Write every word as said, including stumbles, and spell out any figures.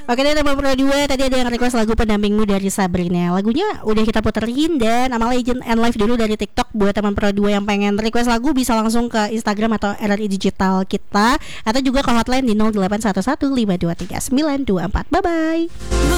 Oke deh teman Pro dua, tadi ada yang request lagu Pendampingmu dari Sabrina. Lagunya udah kita puterin dan sama Legend and Live dulu dari TikTok. Buat teman Pro dua yang pengen request lagu bisa langsung ke Instagram atau R R I Digital kita, atau juga ke hotline di nol delapan satu satu lima dua tiga sembilan dua empat. Bye bye.